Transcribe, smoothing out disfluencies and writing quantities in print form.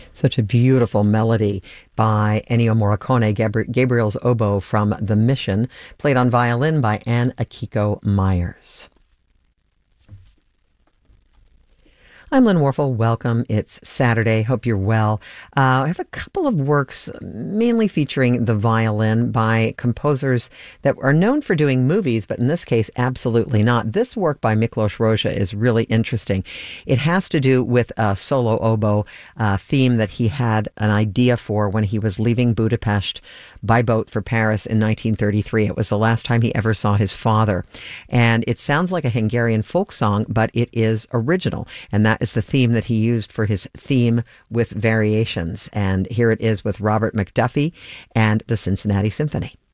Such a beautiful melody by Ennio Morricone, Gabriel's oboe from The Mission, played on violin by Anne Akiko Myers. I'm Lynn Warfel. Welcome. It's Saturday. Hope you're well. I have a couple of works mainly featuring the violin by composers that are known for doing movies, but in this case, absolutely not. This work by Miklos Rozsa is really interesting. It has to do with a solo oboe theme that he had an idea for when he was leaving Budapest by boat for Paris in 1933. It was the last time he ever saw his father. And it sounds like a Hungarian folk song, but it is original. And that is the theme that he used for his theme with variations. And here it is with Robert McDuffie and the Cincinnati Symphony.